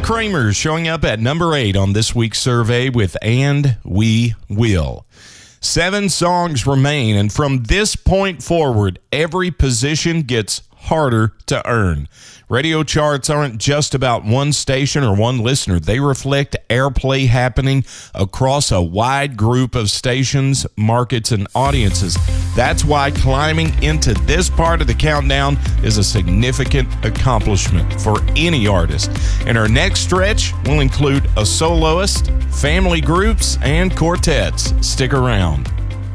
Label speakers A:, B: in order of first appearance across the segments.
A: Kramer showing up at number 8 on this week's survey with And We Will. 7 songs remain, and from this point forward, every position gets harder to earn. Radio charts aren't just about one station or one listener. They reflect airplay happening across a wide group of stations, markets, and audiences. That's why climbing into this part of the countdown is a significant accomplishment for any artist. And our next stretch will include a soloist, family groups, and quartets. Stick around.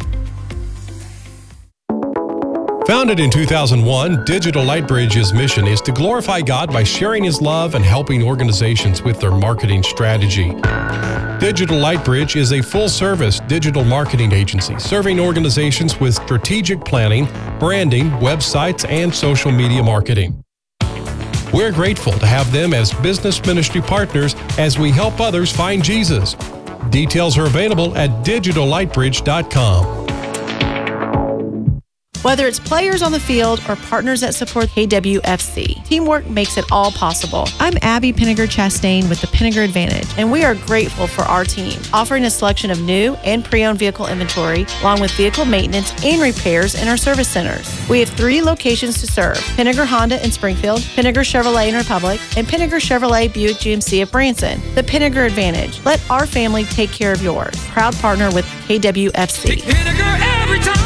B: Founded in 2001, Digital Lightbridge's mission is to glorify God by sharing His love and helping organizations with their marketing strategy. Digital Lightbridge is a full-service digital marketing agency serving organizations with strategic planning, branding, websites, and social media marketing. We're grateful to have them as business ministry partners as we help others find Jesus. Details are available at digitallightbridge.com.
C: Whether it's players on the field or partners that support KWFC, teamwork makes it all possible. I'm Abby Pinniger-Chastain with the Pinniger Advantage, and we are grateful for our team, offering a selection of new and pre-owned vehicle inventory, along with vehicle maintenance and repairs in our service centers. We have 3 locations to serve: Pinniger Honda in Springfield, Pinniger Chevrolet in Republic, and Pinniger Chevrolet Buick GMC of Branson. The Pinniger Advantage. Let our family take care of yours. Proud partner with KWFC.
D: Take Pinniger every time.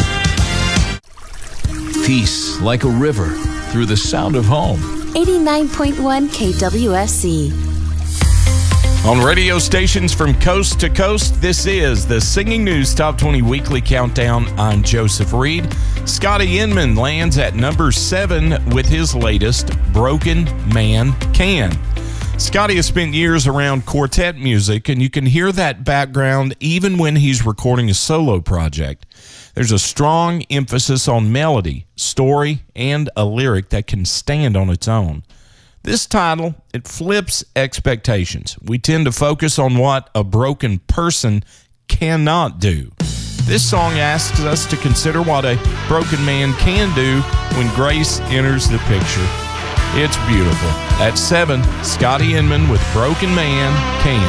E: Peace like a river through the sound of home.
F: 89.1 KWSC.
A: On radio stations from coast to coast, this is the Singing News Top 20 Weekly Countdown. I'm Joseph Reed. Scotty Inman lands at number 7 with his latest, Broken Man Can. Scotty has spent years around quartet music, and you can hear that background even when he's recording a solo project. There's a strong emphasis on melody, story, and a lyric that can stand on its own. This title, it flips expectations. We tend to focus on what a broken person cannot do. This song asks us to consider what a broken man can do when grace enters the picture. It's beautiful. At 7, Scotty Inman with Broken Man Can.